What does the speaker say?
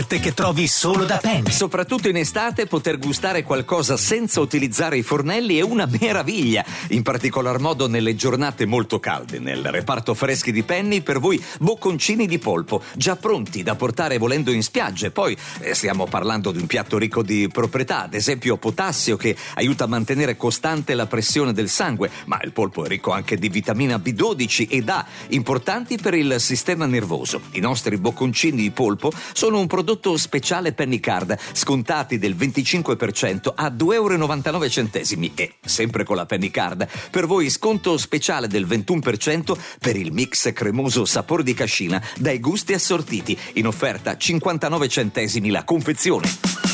che trovi solo da Penny. Soprattutto in estate poter gustare qualcosa senza utilizzare i fornelli è una meraviglia, in particolar modo nelle giornate molto calde. Nel reparto freschi di Penny per voi bocconcini di polpo, già pronti da portare volendo in spiaggia. E poi stiamo parlando di un piatto ricco di proprietà, ad esempio potassio, che aiuta a mantenere costante la pressione del sangue, ma il polpo è ricco anche di vitamina B12 ed A, importanti per il sistema nervoso. I nostri bocconcini di polpo sono un prodotto speciale Pennycard, scontati del 25% a €2,99 e, sempre con la Pennycard, per voi sconto speciale del 21% per il mix cremoso sapore di cascina dai gusti assortiti, in offerta 59 centesimi la confezione.